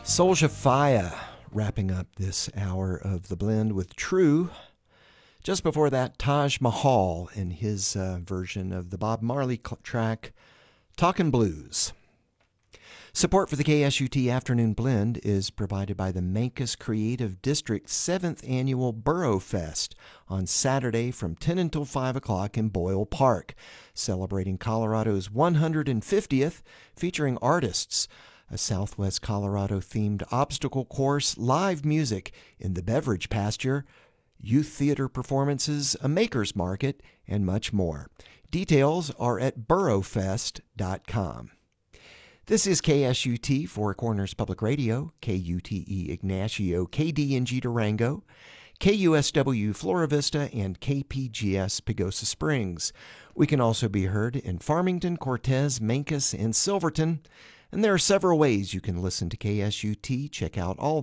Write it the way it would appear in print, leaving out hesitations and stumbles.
Soulja Fire wrapping up this hour of The Blend with True. Just before that, Taj Mahal in his version of the Bob Marley track, Talkin' Blues. Support for the KSUT Afternoon Blend is provided by the Mancos Creative District's 7th Annual Burrow Fest on Saturday from 10 until 5 o'clock in Boyle Park, celebrating Colorado's 150th, featuring artists, a Southwest Colorado-themed obstacle course, live music in the beverage pasture, youth theater performances, a maker's market, and much more. Details are at burrowfest.com. This is KSUT, Four Corners Public Radio, KUTE Ignacio, KDNG Durango, KUSW Flora Vista, and KPGS Pagosa Springs. We can also be heard in Farmington, Cortez, Mancos, and Silverton. And there are several ways you can listen to KSUT. Check out all